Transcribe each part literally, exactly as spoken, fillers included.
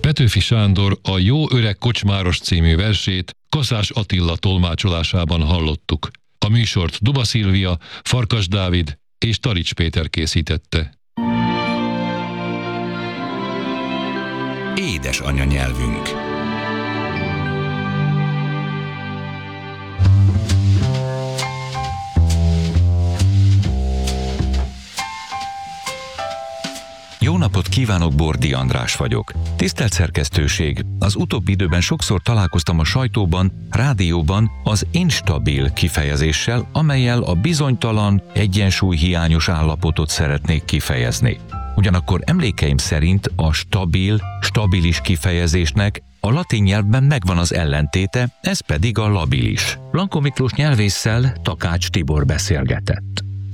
Petőfi Sándor a Jó öreg kocsmáros című versét Kaszás Attila tolmácsolásában hallottuk. A műsort Duba Szilvia, Farkas Dávid és Tarics Péter készítette. Édes anyanyelvünk. Jó napot kívánok, Bordi András vagyok. Tisztelt szerkesztőség, az utóbbi időben sokszor találkoztam a sajtóban, rádióban az instabil kifejezéssel, amellyel a bizonytalan, egyensúlyhiányos állapotot szeretnék kifejezni. Ugyanakkor emlékeim szerint a stabil, stabilis kifejezésnek a latin nyelvben megvan az ellentéte, ez pedig a labilis. Blanko Miklós nyelvésszel Takács Tibor beszélgetett.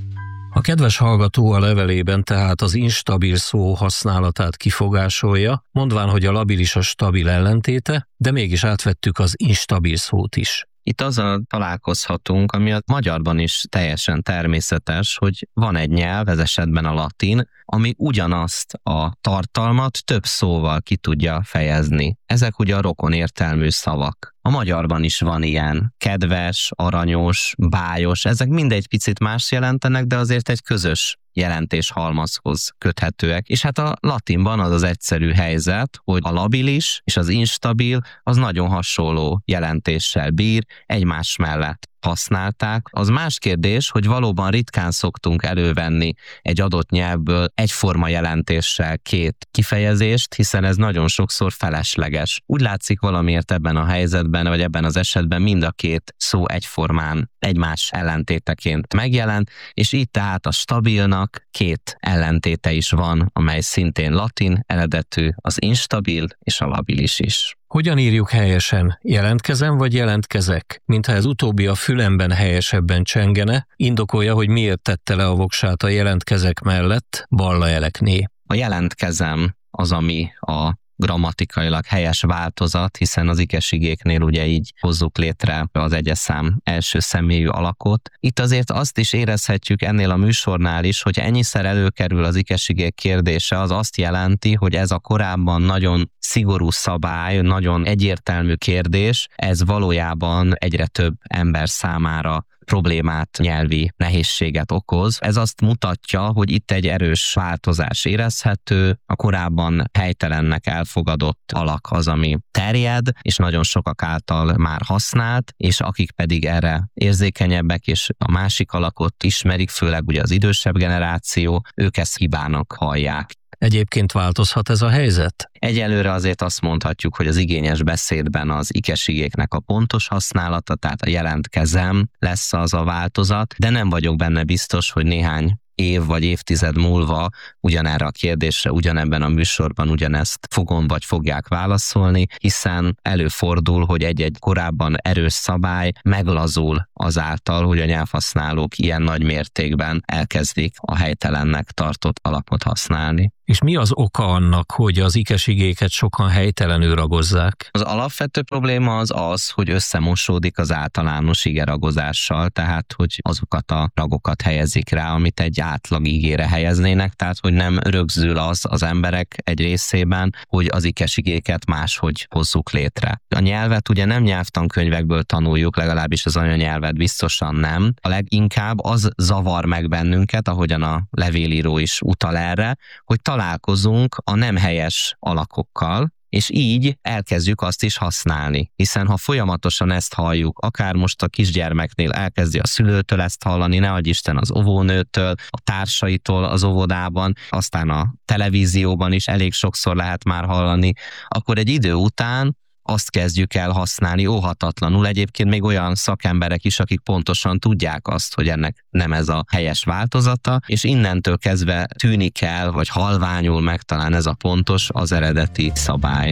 A kedves hallgató a levelében tehát az instabil szó használatát kifogásolja, mondván, hogy a labilis a stabil ellentéte, de mégis átvettük az instabil szót is. Itt azzal találkozhatunk, ami a magyarban is teljesen természetes, hogy van egy nyelv, ez esetben a latin, ami ugyanazt a tartalmat több szóval ki tudja fejezni. Ezek ugye a rokon értelmű szavak. A magyarban is van ilyen kedves, aranyos, bájos, ezek mindegy picit más jelentenek, de azért egy közös jelentés halmazhoz köthetőek. És hát a latinban az az egyszerű helyzet, hogy a labilis és az instabil az nagyon hasonló jelentéssel bír, egymás mellett használták. Az más kérdés, hogy valóban ritkán szoktunk elővenni egy adott nyelvből egyforma jelentéssel két kifejezést, hiszen ez nagyon sokszor felesleges. Úgy látszik valamiért ebben a helyzetben, vagy ebben az esetben mind a két szó egyformán egymás ellentéteként megjelent, és így tehát a stabilnak két ellentéte is van, amely szintén latin eredetű, az instabil és a labilis is. Hogyan írjuk helyesen? Jelentkezem vagy jelentkezek? Mintha ez utóbbi a fülemben helyesebben csengene, indokolja, hogy miért tette le a voksát a jelentkezek mellett Balla Elekné. A jelentkezem az, ami a grammatikailag helyes változat, hiszen az ikesigéknél ugye így hozzuk létre az egyes szám első személyű alakot. Itt azért azt is érezhetjük ennél a műsornál is, hogy ennyiszer előkerül az ikesigék kérdése, az azt jelenti, hogy ez a korábban nagyon szigorú szabály, nagyon egyértelmű kérdés, ez valójában egyre több ember számára problémát, nyelvi nehézséget okoz. Ez azt mutatja, hogy itt egy erős változás érezhető, a korábban helytelennek elfogadott alak az, ami terjed, és nagyon sokak által már használt, és akik pedig erre érzékenyebbek, és a másik alakot ismerik, főleg ugye az idősebb generáció, ők ezt hibának hallják. Egyébként változhat ez a helyzet? Egyelőre azért azt mondhatjuk, hogy az igényes beszédben az ikesigéknek a pontos használata, tehát a jelentkezem lesz az a változat, de nem vagyok benne biztos, hogy néhány év vagy évtized múlva ugyanerre a kérdésre, ugyanebben a műsorban ugyanezt fogom vagy fogják válaszolni, hiszen előfordul, hogy egy-egy korábban erős szabály meglazul azáltal, hogy a nyelvhasználók ilyen nagy mértékben elkezdik a helytelennek tartott alapot használni. És mi az oka annak, hogy az ikesigéket sokan helytelenül ragozzák? Az alapvető probléma az az, hogy összemosódik az általános igeragozással, tehát hogy azokat a ragokat helyezik rá, amit egy átlag igére helyeznének, tehát hogy nem rögzül az az emberek egy részében, hogy az ikesigéket máshogy hozzuk létre. A nyelvet ugye nem nyelvtankönyvekből tanuljuk, legalábbis az anyanyelvet biztosan nem. A leginkább az zavar meg bennünket, ahogyan a levélíró is utal erre, hogy találkozunk a nem helyes alakokkal, és így elkezdjük azt is használni. Hiszen ha folyamatosan ezt halljuk, akár most a kisgyermeknél elkezdi a szülőtől ezt hallani, ne adj Isten az óvónőtől, a társaitól az óvodában, aztán a televízióban is elég sokszor lehet már hallani, akkor egy idő után azt kezdjük el használni óhatatlanul. Egyébként még olyan szakemberek is, akik pontosan tudják azt, hogy ennek nem ez a helyes változata, és innentől kezdve tűnik el, vagy halványul meg talán ez a pontos, az eredeti szabály.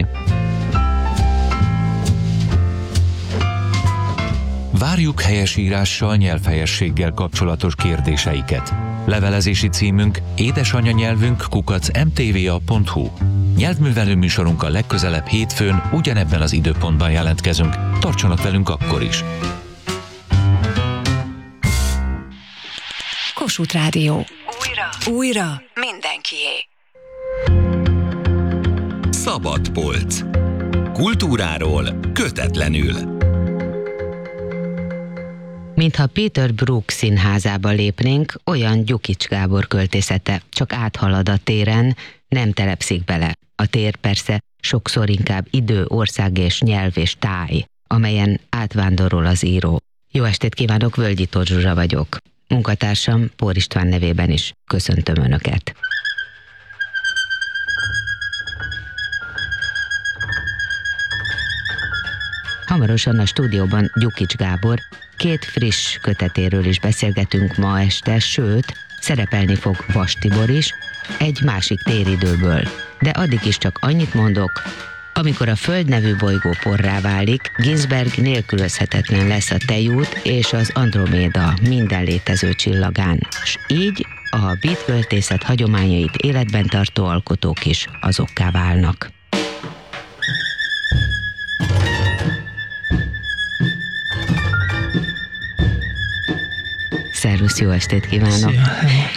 Várjuk helyesírással, nyelvhelyességgel kapcsolatos kérdéseiket. Levelezési címünk édesanyanyelvünk kukac em té vé a pont hu. Nyelvművelő műsorunkkal legközelebb hétfőn ugyanebben az időpontban jelentkezünk. Tartsanak velünk akkor is! Kossuth Rádió. Újra. Újra. Mindenkié. Szó. Szabad polc. Kultúráról kötetlenül. Mintha Peter Brook színházába lépnénk, olyan Gyukics Gábor költészete csak áthalad a téren, nem telepszik bele. A tér persze sokszor inkább idő, ország és nyelv és táj, amelyen átvándorol az író. Jó estét kívánok, Völgyi Tóth Zsuzsa vagyok. Munkatársam Pór István nevében is köszöntöm Önöket. Hamarosan a stúdióban Gyukics Gábor két friss kötetéről is beszélgetünk ma este, sőt, szerepelni fog Vas Tibor is, egy másik téridőből. De addig is csak annyit mondok, amikor a Föld nevű bolygó porrá válik, Ginsberg nélkülözhetetlen lesz a Tejút és az Androméda minden létező csillagán, s így a beat költészet hagyományait életben tartó alkotók is azokká válnak. Szervusz, jó estét kívánok! Szia.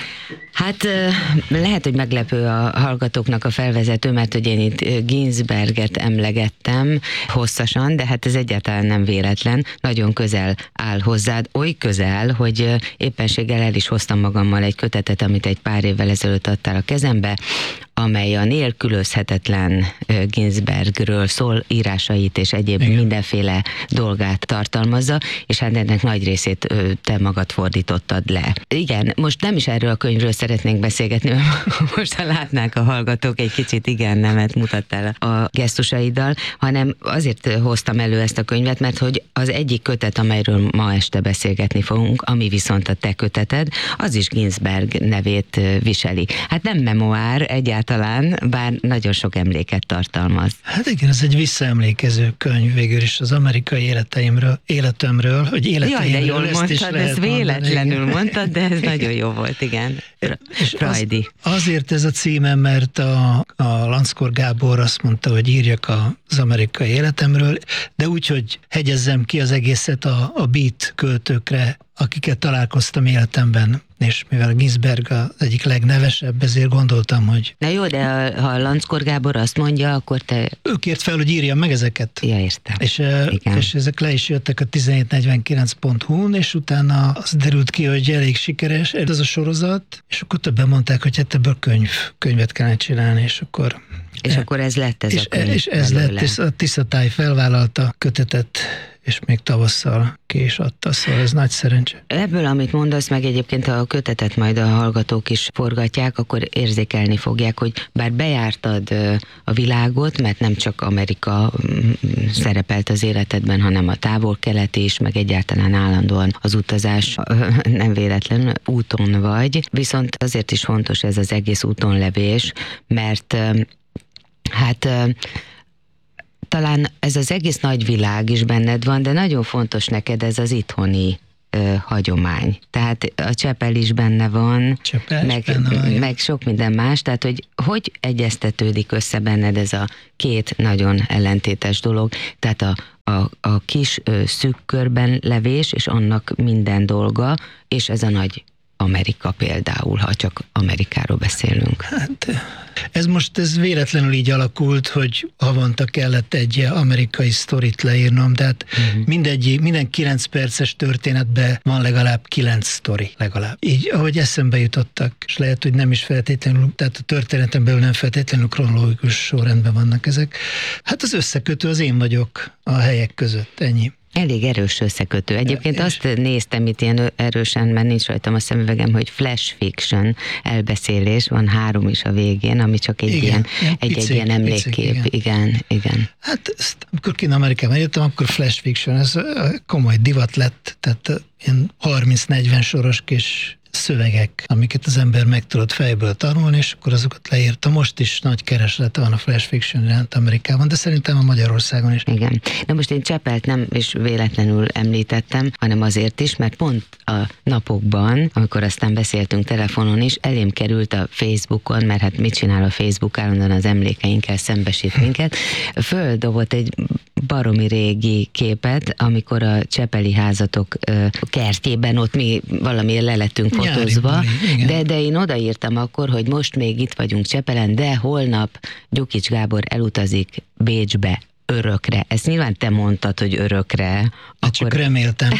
Hát lehet, hogy meglepő a hallgatóknak a felvezető, mert hogy én itt Ginsberget emlegettem hosszasan, de hát ez egyáltalán nem véletlen, nagyon közel áll hozzád, oly közel, hogy éppenséggel el is hoztam magammal egy kötetet, amit egy pár évvel ezelőtt adtál a kezembe, amely a nélkülözhetetlen Ginsbergről szól, írásait és egyéb Igen. mindenféle dolgát tartalmazza, és hát ennek nagy részét te magad fordítottad le. Igen, most nem is erről a könyvről szeretnénk beszélgetni, mert most ha látnák a hallgatók, egy kicsit igen nemet mutattál a gesztusaiddal, hanem azért hoztam elő ezt a könyvet, mert hogy az egyik kötet, amelyről ma este beszélgetni fogunk, ami viszont a te köteted, az is Ginsberg nevét viseli. Hát nem memoár egyáltalán, bár nagyon sok emléket tartalmaz. Hát igen, ez egy visszaemlékező könyv végül is az amerikai életeimről, életemről, hogy életeimről. Jaj, de jól ezt mondtad, is lehet ezt véletlenül mondani, mondtad, de ez nagyon jó volt, igen. És az, azért ez a címe, mert a, a Lanckor Gábor azt mondta, hogy írjak az amerikai életemről, de úgy, hogy hegyezzem ki az egészet a, a beat költőkre, akiket találkoztam életemben, és mivel Ginsberg az egyik legnevesebb, ezért gondoltam, hogy... Na jó, de ha a Lanckor Gábor azt mondja, akkor te... Ő kért fel, hogy írjam meg ezeket. Ja, értem. És, és ezek le is jöttek a tizenhét negyvenkilenc pont hu-n, és utána az derült ki, hogy elég sikeres ez a sorozat, és akkor többen mondták, hogy hát ebből könyv, könyvet kellene csinálni, és akkor... És e, akkor ez lett ez és, a könyv. És ez belőle. lett, és a Tiszatáj felvállalta kötetet, és még tavasszal ki is adta, szóval ez nagy szerencse. Ebből, amit mondasz, meg egyébként ha a kötetet majd a hallgatók is forgatják, akkor érzékelni fogják, hogy bár bejártad a világot, mert nem csak Amerika szerepelt az életedben, hanem a távol-kelet is, meg egyáltalán állandóan az utazás nem véletlen úton vagy, viszont azért is fontos ez az egész útonlevés, mert hát talán ez az egész nagy világ is benned van, de nagyon fontos neked ez az itthoni ö, hagyomány. Tehát a Csepel is benne van, Csepel meg, benne van, meg sok minden más, tehát hogy hogy egyeztetődik össze benned ez a két nagyon ellentétes dolog, tehát a, a, a kis ö, szűk körben levés, és annak minden dolga, és ez a nagy Amerika például, ha csak Amerikáról beszélünk. Hát ez most ez véletlenül így alakult, hogy havonta kellett egy amerikai sztorit leírnom, de hát uh-huh. mindegy, minden kilenc perces történetben van legalább kilenc sztori, legalább. Így, ahogy eszembe jutottak, és lehet, hogy nem is feltétlenül, tehát a történeten belül nem feltétlenül kronológikus sorrendben vannak ezek. Hát az összekötő az én vagyok a helyek között, ennyi. Elég erős összekötő. Egyébként ja, azt néztem itt ilyen erősen, mert nincs rajtam a szemüvegem, hogy flash fiction elbeszélés, van három is a végén, ami csak egy igen, ilyen, ja, egy, picik, egy ilyen emlékkép. Picik, igen. igen, igen. Hát ezt, amikor kint Amerikában jöttem, akkor flash fiction, ez komoly divat lett, tehát ilyen harminc-negyven soros kis szövegek, amiket az ember meg tudott fejből tanulni, és akkor azokat leírta. Most is nagy kereslet van a flash fiction iránt Amerikában, de szerintem a Magyarországon is. Igen. Na most én Csepelt nem is véletlenül említettem, hanem azért is, mert pont a napokban, amikor aztán beszéltünk telefonon is, elém került a Facebookon, mert hát mit csinál a Facebook, állandóan az emlékeinkkel szembesít minket, földobott egy baromi régi képet, amikor a Csepeli házatok ö, kertjében ott mi valamiért le lettünk fotózva, Nyári, de, de én odaírtam akkor, hogy most még itt vagyunk Csepelen, de holnap Gyukics Gábor elutazik Bécsbe örökre. Ezt nyilván te mondtad, hogy örökre. Hát akkor... csak reméltem.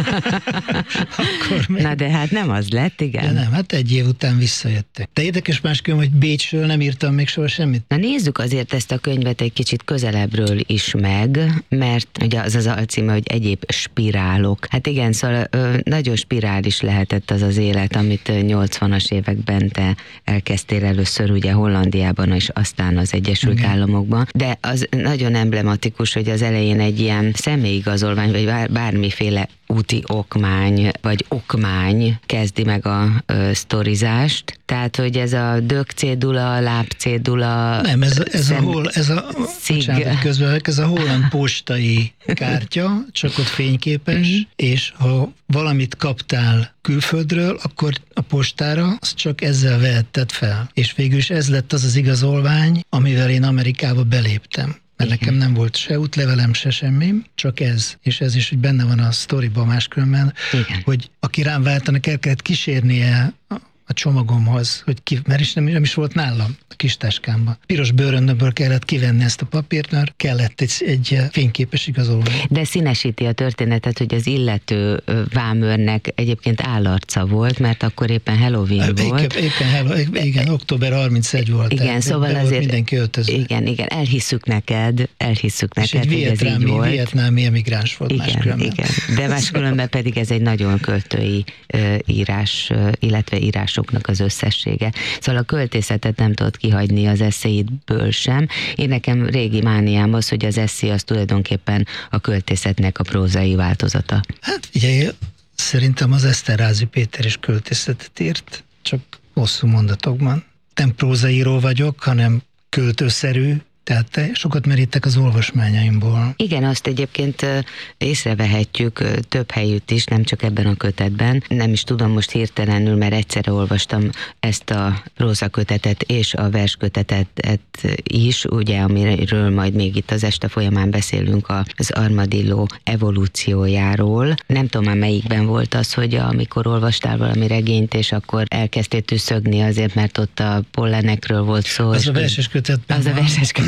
Akkor még... Na de hát nem az lett, igen. De nem, hát egy év után visszajöttek. De érdekes máskülön, hogy Bécsről nem írtam még soha semmit. Na nézzük azért ezt a könyvet egy kicsit közelebbről is meg, mert ugye az az alcíme, hogy egyéb spirálok. Hát igen, szóval ö, nagyon spirális lehetett az az élet, amit nyolcvanas években te elkezdtél először ugye Hollandiában, és aztán az Egyesült igen. Államokban. De az nagyon emblematikus, hogy az elején egy ilyen személyigazolvány, vagy bár, bármiféle úti okmány, vagy okmány kezdi meg a ö, sztorizást. Tehát, hogy ez a dögcédula, lábcédula... Nem, ez, ez szem... a hol, ez a, bocsánat, közben, ez a holland postai kártya, csak ott fényképes, mm-hmm. és ha valamit kaptál külföldről, akkor a postára azt csak ezzel vehetted fel. És végül is ez lett az az igazolvány, amivel én Amerikába beléptem. Mert igen. nekem nem volt se útlevelem, se semmim, csak ez. És ez is, hogy benne van a sztoriban máskülönben, igen. hogy aki rám váltanak, el kellett kísérnie a, a csomagomhoz, hogy ki, mert is nem, nem is volt nálam a kis táskámban. Piros bőröndömből kellett kivenni ezt a papírt, mert kellett egy, egy fényképes igazolvány. De színesíti a történetet, hogy az illető vámőrnek egyébként állarca volt, mert akkor éppen Halloween éppen, volt. Éppen Halloween, igen, október harmincegy volt. Igen, tehát, szóval azért mindenki öltözve. Igen, igen, elhisszük neked, elhisszük és neked, hogy ez így volt. Vietnámi emigráns volt igen, máskülönben. Igen, de máskülönben pedig ez egy nagyon költői uh, írás, uh, illetve írásoknak az összessége. Szóval a költészetet nem tudod kihagyni az eszéidből sem. Én nekem régi mániám az, hogy az eszé az tulajdonképpen a költészetnek a prózai változata. Hát ugye szerintem az Esterházy Péter is költészetet írt, csak hosszú mondatokban. Nem prózaíró vagyok, hanem költőszerű, tehát te sokat merítek az olvasmányaimból. Igen, azt egyébként észrevehetjük több helyütt is, nem csak ebben a kötetben. Nem is tudom most hirtelenül, mert egyszerre olvastam ezt a prózakötetet és a verskötetet is, ugye, amiről majd még itt az este folyamán beszélünk az armadilló evolúciójáról. Nem tudom már melyikben volt az, hogy amikor olvastál valami regényt, és akkor elkezdtél tüszögni azért, mert ott a pollenekről volt szó. Az a verses kötetben Az van. a verses kötetben.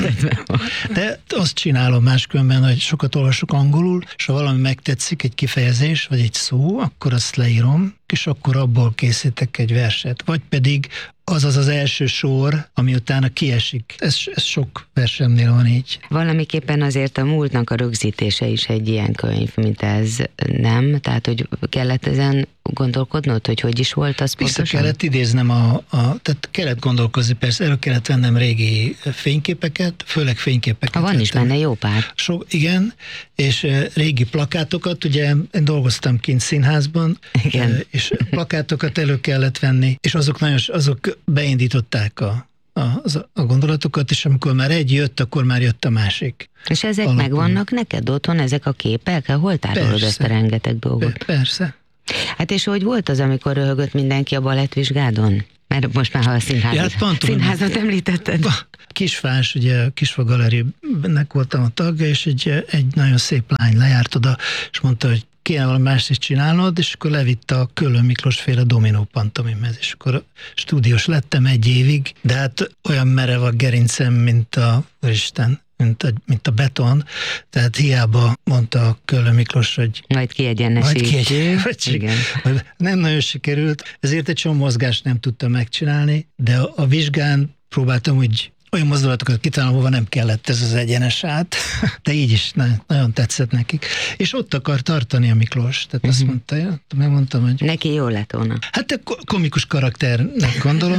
De azt csinálom máskülönben, hogy sokat olvasok angolul, és ha valami megtetszik, egy kifejezés, vagy egy szó, akkor azt leírom, és akkor abból készítek egy verset. Vagy pedig az az az első sor, ami utána kiesik. Ez, ez sok versemnél van így. Valamiképpen azért a múltnak a rögzítése is egy ilyen könyv, mint ez, nem? Tehát, hogy kellett ezen gondolkodnod, hogy hogy is volt az Vissza pontosan? kellett idéznem, a, a, tehát kellett gondolkozni, persze elő kellett vennem régi fényképeket, főleg fényképeket. Ha van is vettem. benne jó pár. So, igen, és régi plakátokat, ugye én dolgoztam kint színházban, igen. és plakátokat elő kellett venni, és azok nagyon, azok beindították a, a, a gondolatokat, és amikor már egy jött, akkor már jött a másik. És ezek Alapul. Megvannak neked otthon, ezek a képek? Hol tárolod ezt a rengeteg dolgot? Persze. Hát és hogy volt az, amikor röhögött mindenki a balettvizsgádon? Mert most már, ha a színházat, ja, hát színházat említetted. Kisfás, ugye Kisfa Galerinek voltam a tagja, és egy, egy nagyon szép lány lejárt oda, és mondta, hogy kéne valami mást is csinálnod, és akkor levitt a Köllön Miklós féle dominó pantomimhez, és akkor stúdiós lettem egy évig, de hát olyan merev a gerincem, mint a Úristen, mint a, mint a beton, tehát hiába mondta a Köllön Miklós, hogy majd kiegyenesítjük. Nem nagyon sikerült, ezért egy csomó mozgást nem tudtam megcsinálni, de a, a vizsgán próbáltam úgy olyan mozdulatokat kitalálni, hova nem kellett ez az egyenes át, de így is nagyon, nagyon tetszett nekik. És ott akar tartani a Miklós, tehát uh-huh. azt mondta, ja, megmondtam, hogy... Neki jó lett volna. Hát komikus karakternek gondolom,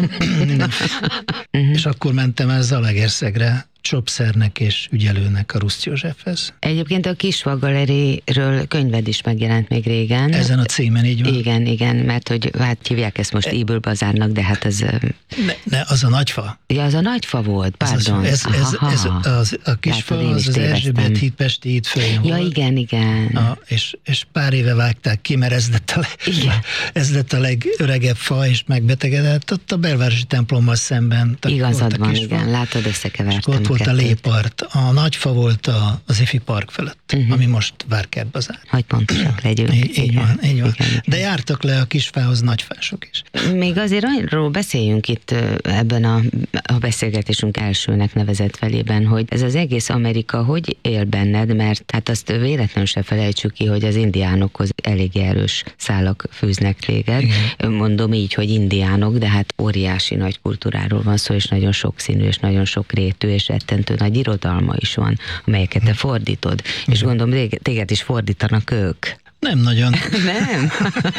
uh-huh. és akkor mentem el Zalaegerszegre, Csopszernek és ügyelőnek a Ruszt Józsefhez. Egyébként a Kisfa Galeriről könyved is megjelent még régen. Ezen a címen így van. Igen, igen, mert hogy hát hívják ezt most Íből Bazárnak, de hát ez... Ne, ne, az a nagyfa. Ja, az a nagyfa volt, pardon. Ez, az, ez, ez, ez az, a Kisfa, Látod, az az Erzsébet híd Pesti híd följön ja, volt. igen, igen. A, és, és pár éve vágták ki, mert ez lett a, leg, ez lett a legöregebb fa, és megbetegedett ott a belvárosi templommal szemben. Igazad van, igen, látod, összekevertem. volt a Lépart, a Nagyfa volt a, az Ifi Park fölött, uh-huh. ami most Várkertbazár. Hogy pontosak legyünk. Így, így van, így van. Igen, igen. De jártak le a Kisfához nagyfások is. Még azért arról beszéljünk itt ebben a, a beszélgetésünk elsőnek nevezett felében, hogy ez az egész Amerika hogy él benned, mert hát azt véletlenül se felejtsük ki, hogy az indiánokhoz elég erős szálak fűznek téged. Igen. Mondom így, hogy indiánok, de hát óriási nagy kultúráról van szó, és nagyon sokszínű, és nagyon sokrétű, és rettentő nagy irodalma is van, amelyeket te fordítod. Igen. És gondolom, téged is fordítanak ők. Nem nagyon. Nem?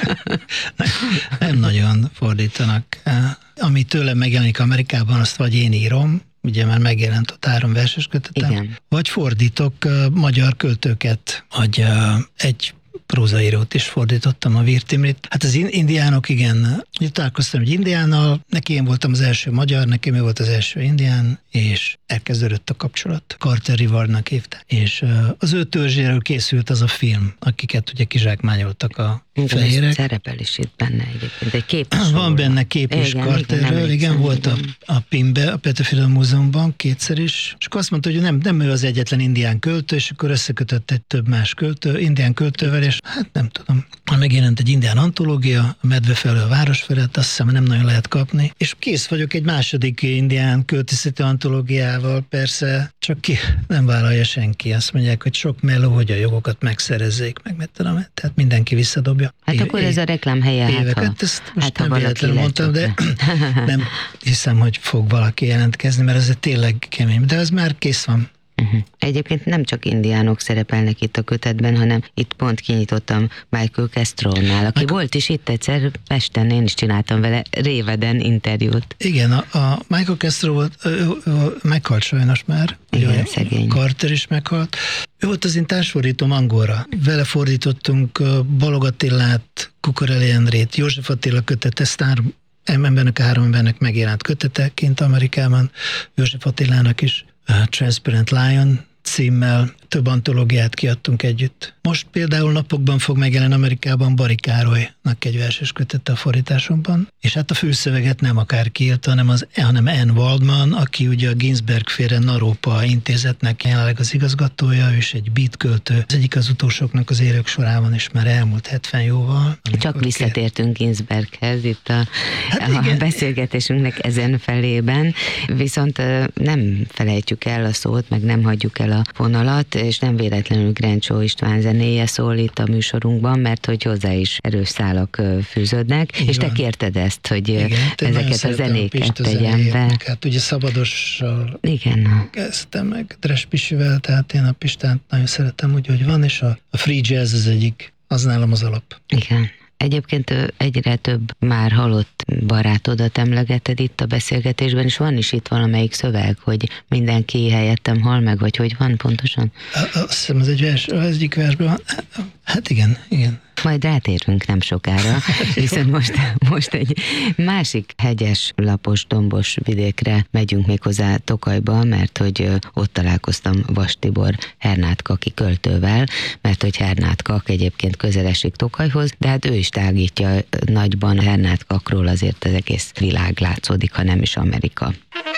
nem, nem nagyon fordítanak. Ami tőlem megjelenik Amerikában, azt vagy én írom, ugye már megjelent ott három verses kötetem, igen. vagy fordítok uh, magyar költőket, vagy uh, egy prózaírót is fordítottam, a Virtimrit. Hát az indiánok, igen, ugye találkoztam egy indiánnal, neki én voltam az első magyar, nekem ő volt az első indián, és elkezdődött a kapcsolat. Carter Rivardnak hívták. És uh, az ő törzséről készült az a film, akiket ugye kizsákmányoltak a fehérek. Szerepel is itt benne egyébként, egy kép is. Van benne kép is Carterről, igen, igen, volt a, a Pimbe, a Petőfi Múzeumban kétszer is, és akkor azt mondta, hogy nem, nem ő az egyetlen indián költő, és akkor összekötött egy több más költő, indián költővel, és hát nem tudom. Megjelent egy indián antológia, a Medve felől a város felett, azt hiszem nem nagyon lehet kapni, és kész vagyok egy második indián költészeti antológiával, persze, csak ki nem vállalja senki. Azt mondják, hogy sok meló, hogy a jogokat megszerezzék, meg mit tudom, tehát mindenki visszadobja. Hát é- akkor ez a reklám helye, hát ha, ezt most hát, nem véletlenül mondtam, de nem hiszem, hogy fog valaki jelentkezni, mert ez tényleg kemény, de ez már kész van. Uh-huh. Egyébként nem csak indiánok szerepelnek itt a kötetben, hanem itt pont kinyitottam Michael Castronál, aki Michael... volt is itt egyszer Pesten, én is csináltam vele réveden interjút. Igen, a, a Michael Castro volt, ő, ő, ő, meghalt sajnos már. Igen, ugye, szegény. Carter is meghalt. Ő volt az én társfordítóm angolra. Vele fordítottunk Balog Attilát, Kukorelli Endrét, József Attila kötete, sztár embernek, a három embernek megjelent köteteként Amerikában, József Attilának is. Transparent Lion címmel több antológiát kiadtunk együtt. Most például napokban fog megjelenni Amerikában Bari Károlynak egy verses kötete a fordításomban, és hát a főszöveget nem akárki írta, hanem, az, hanem Ann Waldman, aki ugye a Ginsberg féle Naropa intézetnek jelenleg az igazgatója, ő is egy beat költő. Az egyik az utolsóknak az élők sorában is már elmúlt hetven jóval. Csak visszatértünk kér... Ginsberghez itt a, hát a beszélgetésünknek ezen felében, viszont nem felejtjük el a szót, meg nem hagyjuk el a vonalat, és nem véletlenül Grencsó István zenéje szól itt a műsorunkban, mert hogy hozzá is erős szálak fűződnek, így és van. Te kérted ezt, hogy igen, ezeket a zenéket tegyem be. Hát ugye Szabadossal igen. kezdtem meg, Dres Pisivel, tehát én a Pistánt nagyon szeretem úgy, hogy van, és a, a free jazz az egyik, az nálam az alap. Igen. Egyébként egyre több már halott barátodat emlegeted itt a beszélgetésben, és van is itt valamelyik szöveg, hogy mindenki helyettem hal meg, vagy hogy van pontosan? Azt hiszem, ez egy vers, az egyik versben van. Hát igen, igen. Majd rátérünk nem sokára, viszont most, most egy másik hegyes, lapos, dombos vidékre megyünk még hozzá Tokajba, mert hogy ott találkoztam Vas Tibor Hernát Kaki költővel, mert hogy Hernát Kak egyébként közel esik Tokajhoz, de hát ő is tágítja nagyban Hernát Kakról, azért az egész világ látszódik, ha nem is Amerika.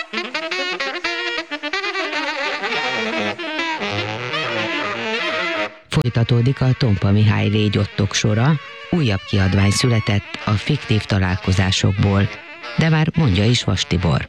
Folytatódik a Tompa Mihály légyottok sora, újabb kiadvány született a fiktív találkozásokból, de már mondja is Vas Tibor.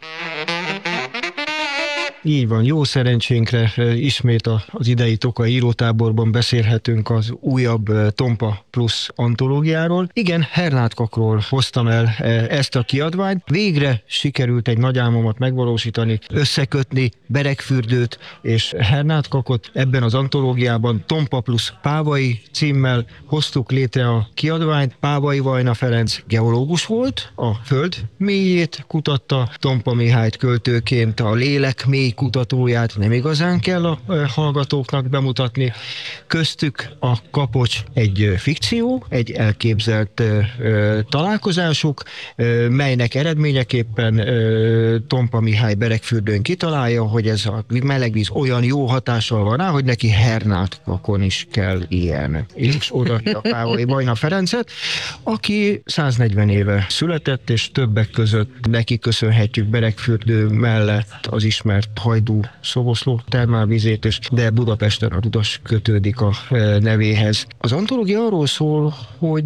Így van, jó szerencsénkre ismét az idei Tokaj írótáborban beszélhetünk az újabb Tompa Plus antológiáról. Igen, Hernát Kakról hoztam el ezt a kiadványt. Végre sikerült egy nagy álmomat megvalósítani, összekötni Beregfürdőt és Hernát Kakot. Ebben az antológiában Tompa Plus Pávai címmel hoztuk létre a kiadványt. Pávai Vajna Ferenc geológus volt, a föld mélyét kutatta, Tompa Mihályt költőként a lélek mély kutatóját nem igazán kell a hallgatóknak bemutatni. Köztük a Kapocs egy fikció, egy elképzelt ö, találkozásuk, ö, melynek eredményeképpen ö, Tompa Mihály Beregfürdőn kitalálja, hogy ez a melegvíz olyan jó hatással van rá, hogy neki Hernát Kakon is kell ilyen. És oda a Pávai Vajna Ferencet, aki száznegyven éve született, és többek között neki köszönhetjük Beregfürdő mellett az ismert Hajdú Szoboszló termálvizét, és de Budapesten a Rudas kötődik a nevéhez. Az antológia arról szól, hogy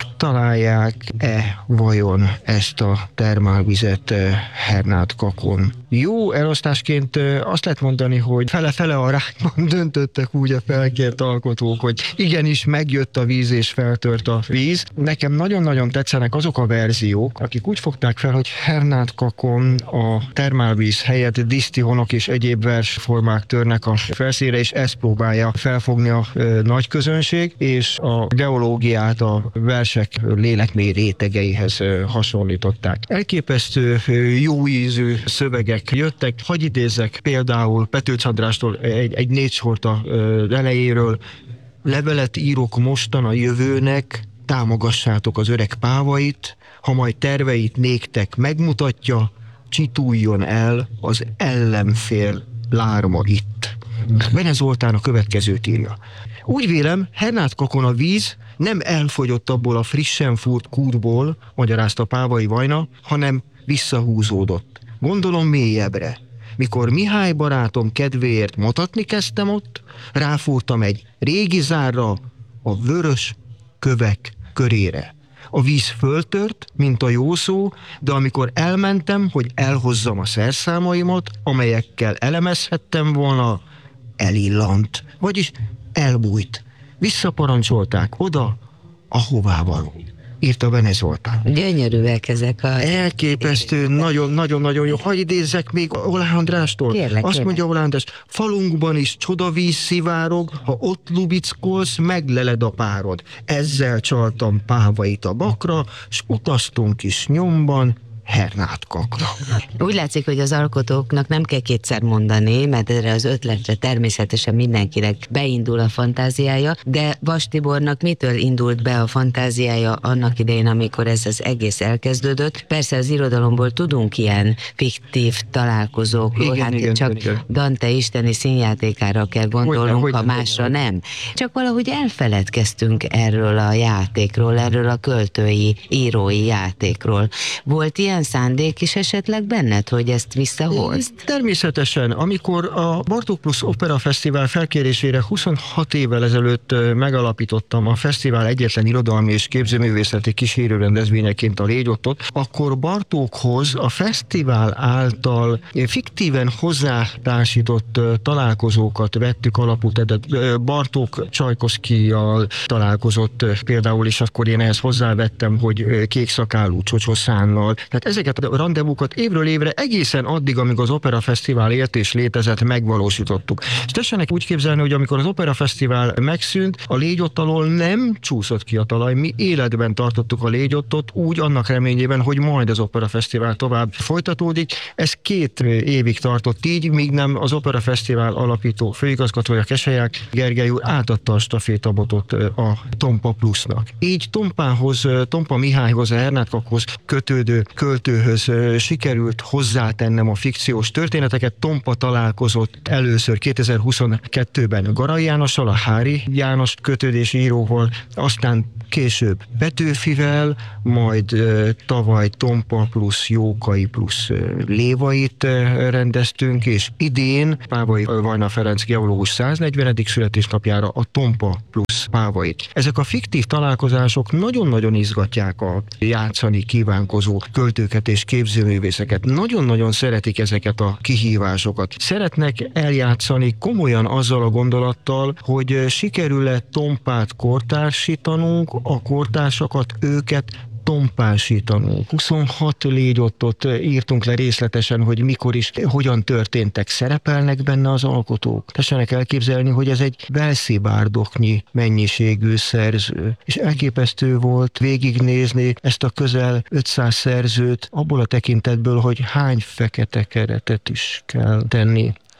megtalálják-e vajon ezt a termálvizet Hernád-Kakon. Jó elosztásként azt lehet mondani, hogy fele-fele arányban döntöttek úgy a felkért alkotók, hogy igenis megjött a víz és feltört a víz. Nekem nagyon-nagyon tetszenek azok a verziók, akik úgy fogták fel, hogy Hernád-Kakon a termálvíz helyett disztihonok és egyéb versformák törnek a felszínre, és ezt próbálja felfogni a ö, nagy közönség, és a geológiát a versek lélekmély rétegeihez ö, hasonlították. Elképesztő ö, jó ízű szövegek jöttek. Hagy idézzek például Petőcs Andrástól egy, egy négy sort a ö, elejéről. Levelet írok mostan a jövőnek, támogassátok az öreg pávait, ha majd terveit néktek megmutatja, csituljon el az ellenfél lárma itt. Bene Zoltán a következőt írja. Úgy vélem, Hernád-Kakon a víz nem elfogyott abból a frissen fúrt kútból, magyarázta Pávai Vajna, hanem visszahúzódott. Gondolom mélyebbre. Mikor Mihály barátom kedvéért motatni kezdtem ott, ráfúrtam egy régi zárra, a vörös kövek körére. A víz föltört, mint a jó szó, de amikor elmentem, hogy elhozzam a szerszámaimat, amelyekkel elemezhettem volna, elillant, vagyis elbújt. Visszaparancsolták oda, ahová való. Írta Bene Zoltán. Gyönyörűek ezek a... Elképesztő, nagyon-nagyon-nagyon jó. Hadd idézzek még Oláh Andrástól. Kérlek, Azt kérlek. mondja Oláh András, falunkban is csodavíz szivárog, ha ott lubickolsz, megleled a párod. Ezzel csaltam Pávait a bakra, s utaztunk is nyomban Hernád-Kakra. Úgy látszik, hogy az alkotóknak nem kell kétszer mondani, mert erre az ötletre természetesen mindenkinek beindul a fantáziája, de Vas Tibornak mitől indult be a fantáziája annak idején, amikor ez az egész elkezdődött? Persze az irodalomból tudunk ilyen fiktív találkozókról, Igen, hát igen, csak igen. Dante isteni színjátékára kell gondolnunk, Hogyne, ha hogyne, másra hogyne. nem. Csak valahogy elfeledkeztünk erről a játékról, erről a költői, írói játékról. Volt ilyen szándék is esetleg benned, hogy ezt visszahozd? Természetesen, amikor a Bartók Plusz Opera Fesztivál felkérésére huszonhat évvel ezelőtt megalapítottam a fesztivál egyetlen irodalmi és képzőművészeti kísérő rendezvényeként a Légyottot, akkor Bartókhoz a fesztivál által fiktíven hozzátársított találkozókat vettük alapul, tehát Bartók Csajkoszkijjal találkozott például, és akkor én ehhez hozzávettem, hogy kékszakálú Csocsoszánnal. Tehát ezeket a rendezvúkat évről évre egészen addig, amíg az Opera Fesztivál élt és létezett, megvalósítottuk. És tessenek úgy képzelni, hogy amikor az Opera Fesztivál megszűnt, a Légyott alól nem csúszott ki a talaj, mi életben tartottuk a Légyottot, úgy annak reményében, hogy majd az Opera Fesztivál tovább folytatódik. Ez két évig tartott így, míg nem az Opera Fesztivál alapító főigazgatója, Keselyák Gergely úr átadta a stafétabotot a Tompa Plusznak. Így Tompához, Tompa Mihályhoz, a Hernád-Kakhoz kötődő költőhöz sikerült hozzátennem a fikciós történeteket. Tompa találkozott először kétezer-huszonkettőben Garai Jánossal, a Hári János kötődési íróval, aztán később Petőfivel, majd uh, tavaly Tompa plusz Jókai plusz uh, Lévait uh, rendeztünk, és idén Pávai Vajna Ferenc geológus száznegyvenedik születésnapjára a Tompa plusz Pávait. Ezek a fiktív találkozások nagyon-nagyon izgatják a játszani kívánkozó költőket és képzőművészeket. Nagyon-nagyon szeretik ezeket a kihívásokat. Szeretnek eljátszani komolyan azzal a gondolattal, hogy sikerül-e Tompát kortársítanunk, a kortársakat, őket tompásítanunk. huszonhat Légyottot írtunk le részletesen, hogy mikor is, hogyan történtek, szerepelnek benne az alkotók. Tessenek elképzelni, hogy ez egy belszibárdoknyi mennyiségű szerző. És elképesztő volt végignézni ezt a közel ötszáz szerzőt abból a tekintetből, hogy hány fekete keretet is kell tenni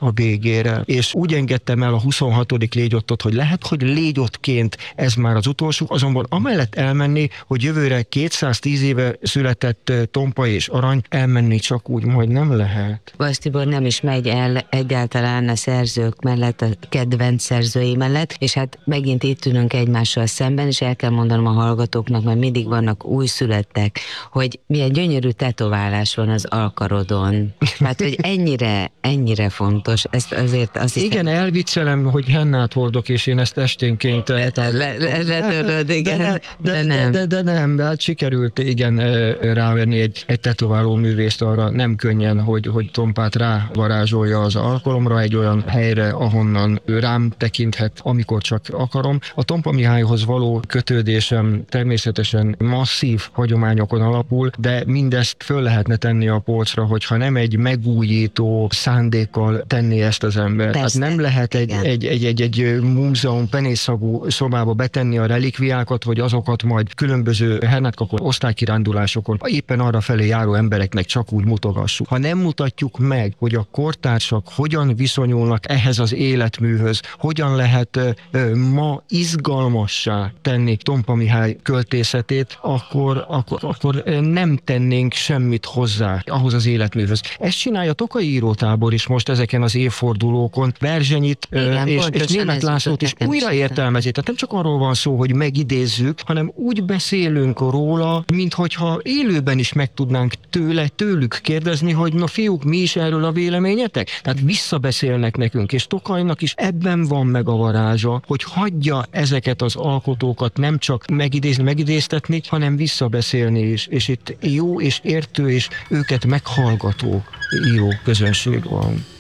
a végére, és úgy engedtem el a huszonhatodik légyottot, hogy lehet, hogy légyottként ez már az utolsó, azonban amellett elmenni, hogy jövőre kétszáztíz éve született tompa és arany, elmenni csak úgy majd nem lehet. Vas Tibor nem is megy el egyáltalán a szerzők mellett, a kedvenc szerzői mellett, és hát megint itt ülünk egymással szemben, és el kell mondanom a hallgatóknak, mert mindig vannak újszülöttek, hogy milyen gyönyörű tetoválás van az alkarodon. Hát, hogy ennyire, ennyire fontos, ezt azért azt hiszem... Igen, elviccelem, hogy hennát hordok, és én ezt esténként... Letöröd, igen, de, de, de, nem. De, de, de nem, de hát sikerült igen rávenni egy, egy tetováló művészt arra, nem könnyen, hogy, hogy tompát rávarázsolja az alkalomra, egy olyan helyre, ahonnan ő rám tekinthet, amikor csak akarom. A Tompa Mihályhoz való kötődésem természetesen masszív hagyományokon alapul, de mindezt föl lehetne tenni a polcra, hogyha nem egy megújító szándékkal tenni ezt az ember. Hát nem lehet egy, egy, egy, egy, egy múzeum penészszagú szobába betenni a relikviákat, vagy azokat majd különböző hernátkakor osztálykirándulásokon éppen arra felé járó embereknek csak úgy mutogassuk. Ha nem mutatjuk meg, hogy a kortársak hogyan viszonyulnak ehhez az életműhöz, hogyan lehet uh, ma izgalmassá tenni Tompa Mihály költészetét, akkor, akkor, akkor nem tennénk semmit hozzá ahhoz az életműhöz. Ezt csinálja a Tokai írótábor is most ezeken az évfordulókon. Berzsenyit uh, és, és Németh Lászlót is újra értelmezi. Tehát nem csak arról van szó, hogy megidézzük, hanem úgy beszélünk róla, minthogyha élőben is meg tudnánk tőle, tőlük kérdezni, hogy na fiúk, mi is erről a véleményetek? Tehát visszabeszélnek nekünk, és Tokajnak is ebben van meg a varázsa, hogy hagyja ezeket az alkotókat nem csak megidézni, megidéztetni, hanem visszabeszélni is. És itt jó és értő és őket meghallgató író közönség van.